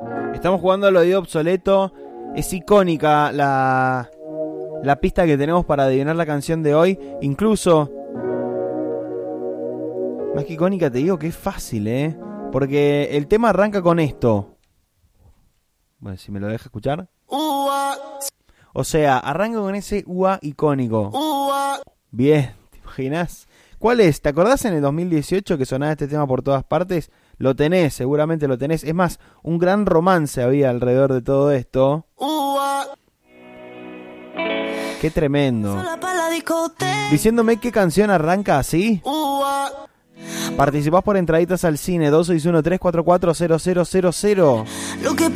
Estamos jugando al oído obsoleto. Es icónica la pista que tenemos para adivinar la canción de hoy. Incluso, más que icónica, te digo que es fácil, porque el tema arranca con esto. Bueno, si me lo deja escuchar. O sea, arranca con ese UA icónico. Bien, ¿te imaginas? ¿Cuál es? ¿Te acordás en el 2018 que sonaba este tema por todas partes? Lo tenés, seguramente lo tenés. Es más, un gran romance había alrededor de todo esto. Qué tremendo. Diciéndome qué canción arranca así. Participás por entraditas al cine 261-344-0000.